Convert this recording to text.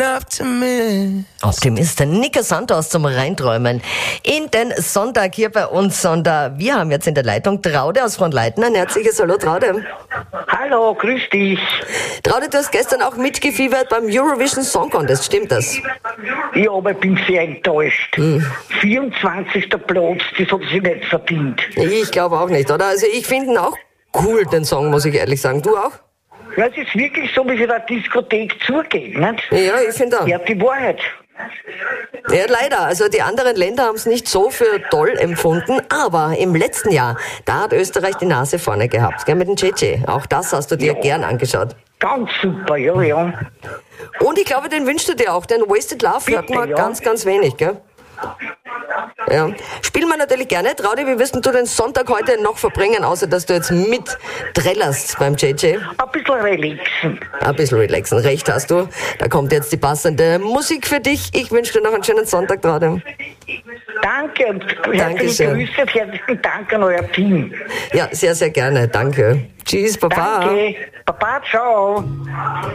Optimist, Nico Santos zum Reinträumen in den Sonntag hier bei uns. Und wir haben jetzt in der Leitung Traude aus Frohnleiten. Ein herzliches Hallo, Traude. Hallo, grüß dich. Traude, du hast gestern auch mitgefiebert beim Eurovision Song Contest, stimmt das? Ja, aber ich bin sehr enttäuscht. 24. Platz, das hat sie nicht verdient. Ich glaube auch nicht, oder? Also ich finde ihn auch cool, den Song, muss ich ehrlich sagen. Du auch? Ja, es ist wirklich so, wie sie der Diskothek zugeht, nicht? Ja, ich finde auch. Ja, die Wahrheit. Ja, leider. Also die anderen Länder haben es nicht so für toll empfunden, aber im letzten Jahr, da hat Österreich die Nase vorne gehabt, gell, mit dem JJ. Auch das hast du dir gern angeschaut. Ganz super, ja, ja. Und ich glaube, den wünschst du dir auch, denn Wasted Love hört man ja. ganz, ganz wenig, gell? Ja. Spielen wir natürlich gerne. Traudi, wie wirst du den Sonntag heute noch verbringen, außer dass du jetzt mitträllerst beim JJ? Ein bisschen relaxen. Ein bisschen relaxen, recht hast du. Da kommt jetzt die passende Musik für dich. Ich wünsche dir noch einen schönen Sonntag, Traudi. Danke und herzliche Dankeschön. Grüße, herzlichen Dank an euer Team. Ja, sehr, sehr gerne. Danke. Tschüss, Baba. Danke. Baba, ciao.